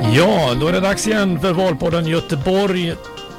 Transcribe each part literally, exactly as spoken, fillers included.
Ja, då är det dags igen för Valpodden Göteborg.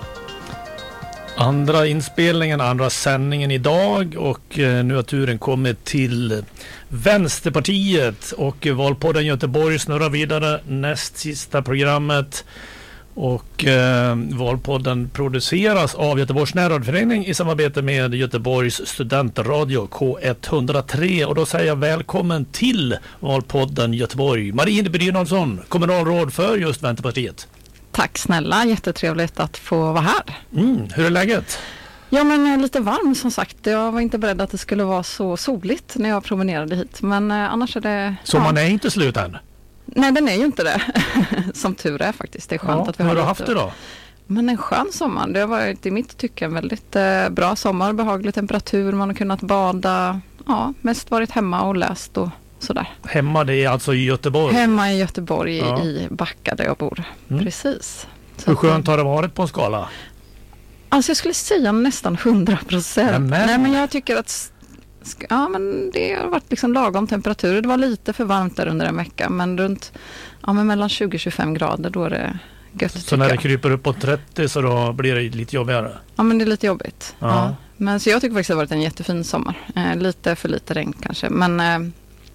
Andra inspelningen, andra sändningen idag, och eh, nu har turen kommit till Vänsterpartiet, och Valpodden Göteborg snurrar vidare, näst sista programmet. Och eh, Valpodden produceras av Göteborgs närradioförening i samarbete med Göteborgs studentradio K etthundratre, och då säger jag välkommen till Valpodden Göteborg, Marie Brynolfsson, kommunalråd för just Vänsterpartiet. Tack snälla, jättetrevligt att få vara här. Mm, hur är läget? Ja, men lite varm som sagt. Jag var inte beredd att det skulle vara så soligt när jag promenerade hit, men eh, annars är det... Så ja. man är inte slut än? Nej, den är ju inte det. Som tur är faktiskt. Det är skönt Ja, att vi hur har har du lite... haft det då? Men en skön sommar. Det har varit i mitt tycke en väldigt eh, bra sommar. Behaglig temperatur, man har kunnat bada. Ja, mest varit hemma och läst och sådär. Hemma, det är alltså i Göteborg? Hemma i Göteborg, ja. i Backa där jag bor. Mm. Precis. Så hur skönt har det varit på en skala? Alltså jag skulle säga nästan hundra procent. Nej, men jag tycker att ja, men det har varit liksom lagom temperatur. Det var lite för varmt där under en vecka, men runt ja, men mellan tjugo till tjugofem grader, då är det gött. Så när det kryper upp på trettio så då blir det lite jobbigare? Ja, men det är lite jobbigt. Ja. Ja. Men så jag tycker faktiskt att det har varit en jättefin sommar. Eh, lite för lite regn kanske, men eh,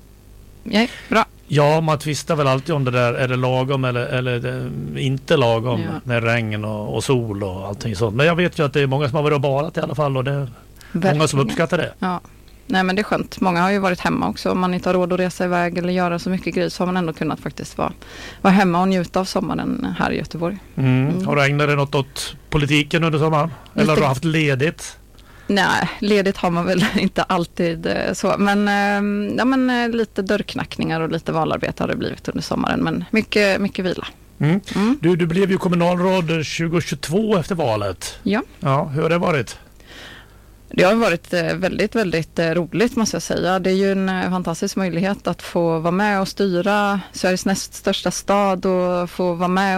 ja, bra. Ja, man tvistar väl alltid om det där, är det lagom eller, eller det inte lagom Ja. med regn och, och sol och allting sånt. Men jag vet ju att det är många som har varit och badat i alla fall, och det är Verkligen. många som uppskattar det. Ja. Nej, men det är skönt. Många har ju varit hemma också. Om man inte har råd att resa iväg eller göra så mycket grejer, så har man ändå kunnat faktiskt vara, vara hemma och njuta av sommaren här i Göteborg. Mm. Mm. Har du ägnat dig något åt politiken under sommaren? Eller Lite... har du haft ledigt? Nej, ledigt har man väl inte alltid eh, så. Men, eh, ja, men eh, lite dörrknackningar och lite valarbete har det blivit under sommaren. Men mycket, mycket vila. Mm. Mm. Du, du blev ju kommunalråd tjugohundratjugotvå efter valet. Ja. Ja, hur har det varit? Det har varit väldigt, väldigt roligt måste jag säga. Det är ju en fantastisk möjlighet att få vara med och styra Sveriges näst största stad och få vara med